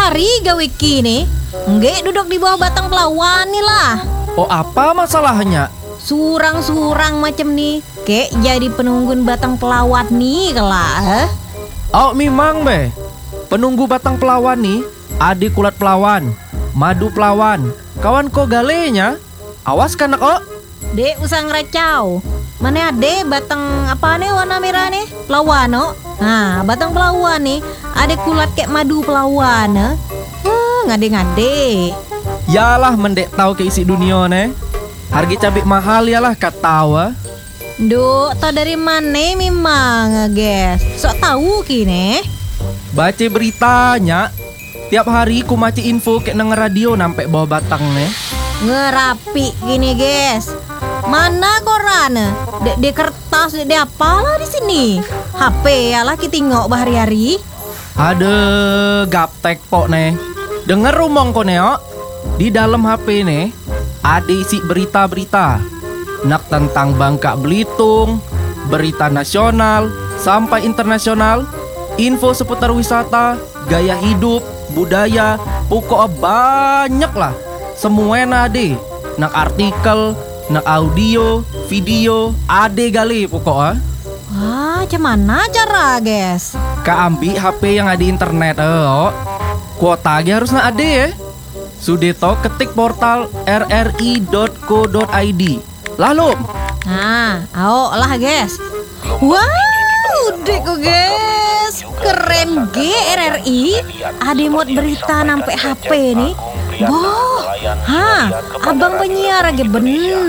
hari gawe kini. Nggak duduk di bawah batang pelawan nih lah. Oh, apa masalahnya? Surang-surang macam nih. Kayak jadi penunggun batang pelawat nih kelak. Oh, memang be. Penunggu batang pelawan nih, adik kulat pelawan, madu pelawan, kawan ko galenya. Awas kan kok. Dek usah ngeracau. Mana ade batang apa nih warna merah nih? Pelawan no. Nah, batang pelawan nih, ada kulat kayak madu pelawan. Ngade-ngade. Yalah mendek tahu ke isi dunia nih. Harga cabai mahal yalah kat tahu. Duh, tau dari mana memang, guys? Sok tahu kini. Baca beritanya. Tiap hari ku maca info kayak nang radio nampak bawah batang nih. Ngerapi gini, guys. Mana koran? Di kertas, di apalah di sini? HP ya lah kita tengok bahari-hari. Ada gaptek pok nih. Dengar rumong ko neo. Di dalam HP nih ada isi berita-berita. Nak tentang Bangka Belitung, berita nasional sampai internasional, info seputar wisata, gaya hidup, budaya, pokok banyak lah. Semuanya ada. Nak artikel, nak audio, video, ada gali pokoknya. Wah, cuman cara, guys? Ka ambil HP yang ada internet, kuota aja harus nak ada ya. Sudeto ketik portal rri.co.id. Lalu, Nah, ao lah, guys. Wow, deko guys, keren RRI. Ada muat berita nampak HP nih. Wah, abang penyiar aja bener.